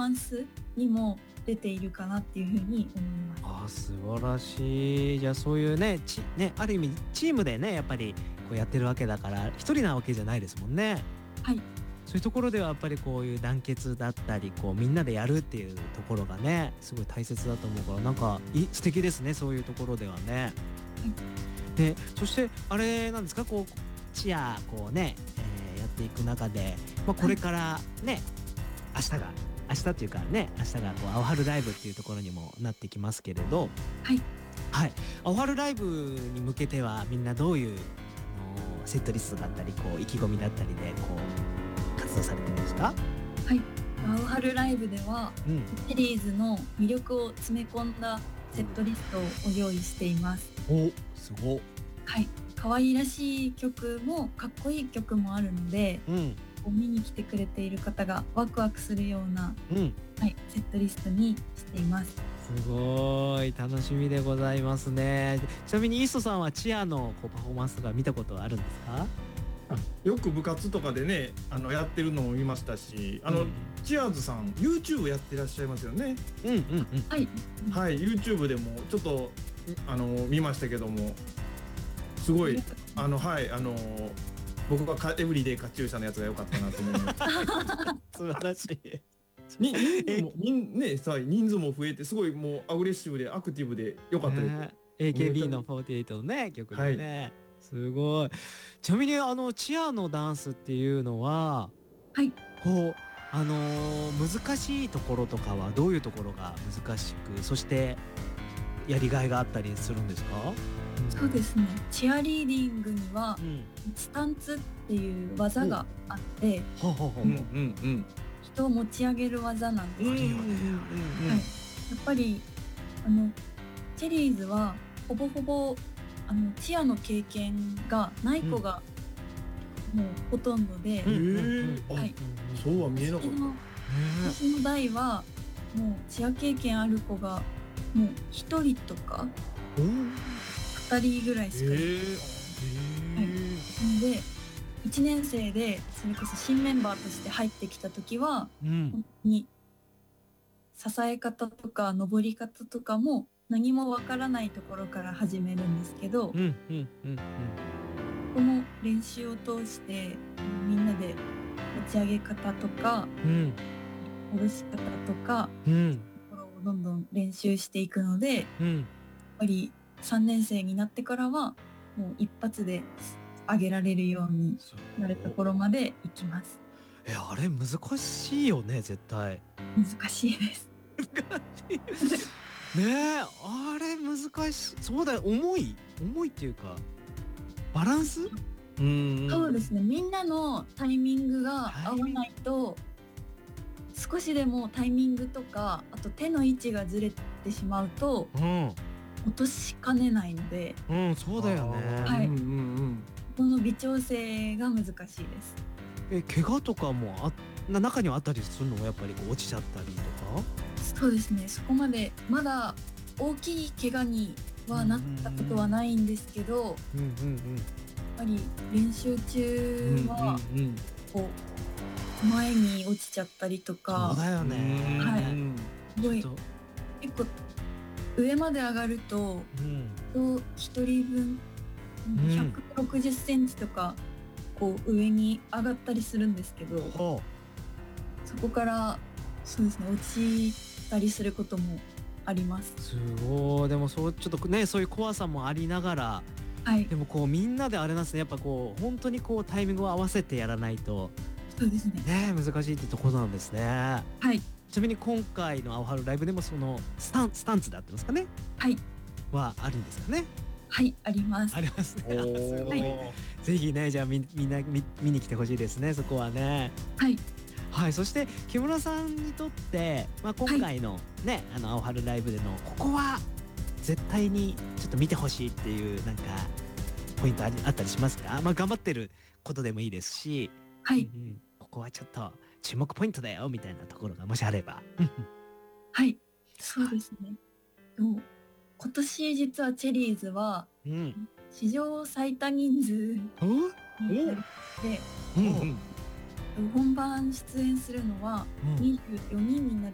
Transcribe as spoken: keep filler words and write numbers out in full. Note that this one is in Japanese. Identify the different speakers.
Speaker 1: マンスにも出ているかなっていうふうに思います。
Speaker 2: ああ、素晴らしい。じゃあそういうね、ちね、ある意味チームでね、やっぱりこうやってるわけだから、一人なわけじゃないですもんね。
Speaker 1: はい。
Speaker 2: そういうところではやっぱりこういう団結だったり、こうみんなでやるっていうところがね、すごい大切だと思うから、なんかい素敵ですね、そういうところではね。
Speaker 1: はい。
Speaker 2: で、そしてあれなんですか、こうチアこうね、えーやっていく中で、まあ、これからね、明日が明日っていうかね、明日がこう青春ライブっていうところにもなってきますけれど、
Speaker 1: はい。
Speaker 2: はい、青春ライブに向けてはみんなどういうあのセットリストだったり、こう意気込みだったりでこう活動されてるんですか？
Speaker 1: はい。青春ライブでは、
Speaker 2: うん。
Speaker 1: シリーズの魅力を詰め込んだセットリストを用意しています。
Speaker 2: お、すご。
Speaker 1: はい。可愛らしい曲もかっこいい曲もあるので、
Speaker 2: うん。
Speaker 1: こう見に来てくれている方がワクワクするような、
Speaker 2: うん。
Speaker 1: はい、セットリストにしています。
Speaker 2: すごい楽しみでございますね。ちなみにイーストさんはチアのこうパフォーマンスとか見たことはあるんですか？
Speaker 3: あよく部活とかでね、あのやってるのも見ましたし、あの、
Speaker 2: うん
Speaker 3: チアーズさん YouTube やってらっしゃいますよね。
Speaker 2: うんうんうん。
Speaker 1: はい。
Speaker 3: はい、YouTube でもちょっとあの見ましたけども、すごいあのはいあの僕がカエブリデイカチューシャのやつが良かったなと思います。
Speaker 2: 素晴らしい。
Speaker 3: に人数も人ねさ人数も増えてすごいもうアグレッシブでアクティブで良かったです。
Speaker 2: ね、エーケービー のフォーティエイトのね曲でね、すごい。ちなみにあのチアのダンスっていうのは、
Speaker 1: はい。
Speaker 2: こうあのー難しいところとかはどういうところが難しく、そしてやりがいがあったりするんですか？
Speaker 1: そうですね。チアリーディングには
Speaker 2: うん。
Speaker 1: スタンツっていう技があって、
Speaker 2: ほうほうほう。
Speaker 3: うんうんうん
Speaker 1: 人を持ち上げる技なんです。
Speaker 2: あるよね。
Speaker 1: はい。やっぱりあのチェリーズはほぼほぼあのチアの経験がない子がもうほとんどで、
Speaker 2: うんうん
Speaker 3: へー
Speaker 2: うん
Speaker 1: はい
Speaker 3: あそうは見えなかった。
Speaker 1: 私の私の代はもうチア経験ある子がもうひとりとか
Speaker 2: おお。
Speaker 1: ふたりぐらいしかいない。
Speaker 3: へえ。
Speaker 1: のでいちねん生でそれこそ新メンバーとして入ってきた時は
Speaker 2: うん
Speaker 1: 本当に支え方とか登り方とかも何もわからないところから始めるんですけど、
Speaker 2: うんうんうんうん
Speaker 1: この練習を通してみんなで持ち上げ方とか
Speaker 2: うん
Speaker 1: 下ろし方とか
Speaker 2: うん
Speaker 1: ところをどんどん練習していくので、やっ
Speaker 2: うん
Speaker 1: ぱりさんねん生になってからはもう一発で上げられるようになるところまで行きます。
Speaker 2: え、あれ難しいよね、絶対。
Speaker 1: 難しいです。
Speaker 2: ねえ、あれ難しい。そうだよ、重い重いっていうかバランス。
Speaker 3: うん
Speaker 1: そうですね。みんなのタイミングが
Speaker 2: タイミング
Speaker 1: 合わないと少しでもタイミングとかあと手の位置がずれてしまうと
Speaker 2: うん
Speaker 1: 落としかねないので、
Speaker 2: うん、そうだよね。
Speaker 1: はい
Speaker 3: うんうんうん
Speaker 1: この微調整が難しいです。
Speaker 2: え、怪我とかもあな中にはあったりするの？やっぱりこう落ちちゃったりとか。
Speaker 1: そうですね。そこまでまだ大きい怪我にはなったことはないんですけど、
Speaker 2: うんうん
Speaker 1: やっぱり練習中は
Speaker 3: うんうん
Speaker 1: こう前に落ちちゃったりと
Speaker 2: そ
Speaker 1: か
Speaker 2: うだよね。
Speaker 1: はい
Speaker 3: うん
Speaker 1: すごい
Speaker 2: ちょっと
Speaker 1: 結構上まで上がると
Speaker 2: うん
Speaker 1: ひとりぶん
Speaker 2: ん
Speaker 1: ひゃくろくじゅっセンチとかこう上に上がったりするんですけど、
Speaker 2: ほ
Speaker 1: そこからそうですね落ちたりすることもあります。
Speaker 2: う、すごい。でもそうちょっとね、そういう怖さもありながら、
Speaker 1: はい、
Speaker 2: でもこうみんなであれなんですね。やっぱこう本当にこうタイミングを合わせてやらないと
Speaker 1: そうですね。
Speaker 2: ね、難しいってところなんですね。
Speaker 1: はい
Speaker 2: ちなみに今回の青春ライブでもそのスタンスタンツだってますかね
Speaker 1: はい
Speaker 2: はあるんですかね？
Speaker 1: はいあります。
Speaker 2: ありますね。
Speaker 3: お
Speaker 2: すごい。
Speaker 3: ー
Speaker 2: ぜひね、じゃあみみんな見見に来てほしいですね、そこはね。
Speaker 1: はい
Speaker 2: はい、そして木村さんにとって、まあ、今回のね、あの青春ライブでのここは絶対にちょっと見てほしいっていうなんかポイントありあったりしますか？まあ頑張ってることでもいいですし、
Speaker 1: はい
Speaker 2: うんうんここはちょっと注目ポイントだよみたいなところがもしあれば。うん
Speaker 1: はいそうですね。でも今年実はチェリーズは
Speaker 2: うんうん
Speaker 1: 史上最多人数に
Speaker 2: お
Speaker 1: なって
Speaker 2: うん
Speaker 3: うん
Speaker 1: 本番出演するのは
Speaker 2: うん
Speaker 1: にじゅうよにんになる